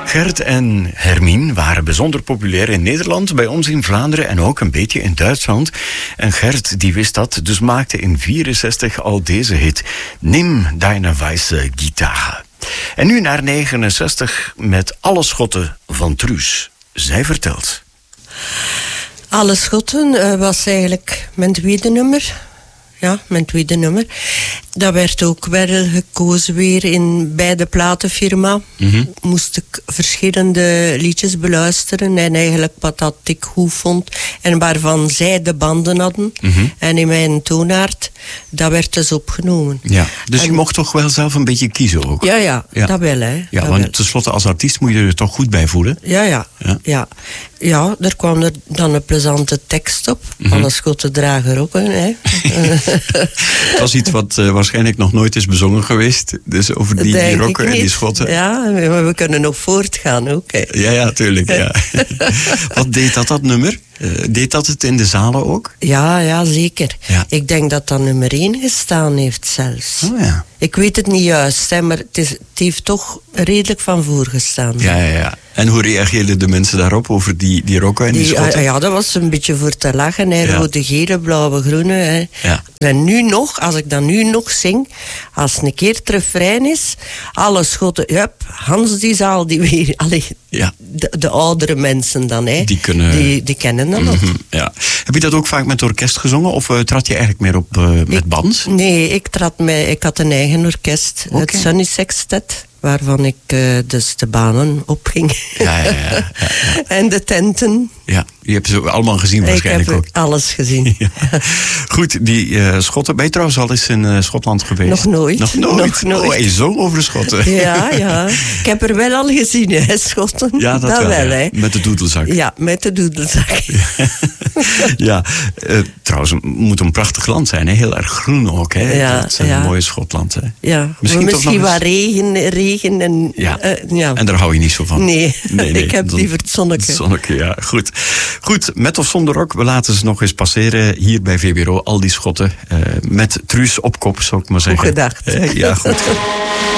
Gert en Hermine waren bijzonder populair in Nederland, bij ons in Vlaanderen en ook een beetje in Duitsland. En Gert die wist dat, dus maakte in 1964 al deze hit. Nimm deine weiße Gitarre. En nu naar 69 met Alle Schotten van Truus. Zij vertelt. Alle Schotten was eigenlijk mijn tweede nummer. Ja, mijn tweede nummer. Dat werd ook wel gekozen weer bij de platenfirma. Mm-hmm. Moest ik verschillende liedjes beluisteren. En eigenlijk wat dat ik goed vond. En waarvan zij de banden hadden. Mm-hmm. En in mijn toonaard, dat werd dus opgenomen. Ja, dus je mocht toch wel zelf een beetje kiezen ook? Ja. Dat wel. Hè. Ja, dat want wel. tenslotte als artiest moet je er toch goed bij voelen? Ja, er kwam er dan een plezante tekst op. Mm-hmm. Alle schotten dragen rokken. Hè. Het was iets wat waarschijnlijk nog nooit is bezongen geweest. Dus over die rokken en die schotten. Ja, we kunnen nog voortgaan ook. Hè. Ja, tuurlijk. Ja. Wat deed dat nummer? Deed dat het in de zalen ook? Ja, zeker. Ja. Ik denk dat dat nummer 1 gestaan heeft zelfs. Oh, ja. Ik weet het niet juist, hè, maar het heeft toch redelijk van voor gestaan. Ja. En hoe reageerden de mensen daarop, over die rokken en die schotten? Ja, dat was een beetje voor te lachen. Hè. Rode, gele, blauwe, groene. Hè. Ja. En nu nog, als ik dat nu nog zing, als een keer het refrein is, alle schotten, Hans die zaal, die weer, de oudere mensen dan, hè, die kennen dat nog. Ja. Heb je dat ook vaak met orkest gezongen, of trad je eigenlijk meer op met band? Nee, ik had een eigen orkest, het Sunny Sextet. Waarvan ik dus de banen opging. Ja. En de tenten. Ja, je hebt ze allemaal gezien waarschijnlijk ook. Ik heb alles gezien. Ja. Goed, die Schotten. Ben je trouwens al eens in Schotland geweest? Nog nooit. Oh, je zong over de Schotten. Ja. Ik heb er wel al gezien, hè, Schotten. Ja, dat wel. Hè. Met de doedelzak. Ja, met de doedelzak. Ja, trouwens, het moet een prachtig land zijn. Hè? Heel erg groen ook. Hè? Ja, dat is een mooie Schotland. Hè? Ja, misschien wat regen en... Ja, en daar hou je niet zo van. Nee. Ik heb liever het zonneke. Het zonneke, ja, goed. Goed, met of zonder rok, we laten ze nog eens passeren hier bij VPRO. Al die Schotten met Truus op kop, zou ik maar zeggen. Goed gedacht. Ja, goed.